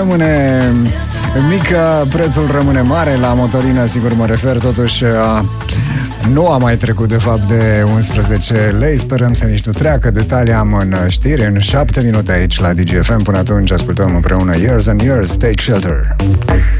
rămâne mică, prețul rămâne mare. La motorină, sigur, mă refer, totuși nu a mai trecut de fapt de 11 lei. Sperăm să nici nu treacă. Detalii am în știri în 7 minute aici la DGFM. Până atunci ascultăm împreună Years and Years, Take Shelter.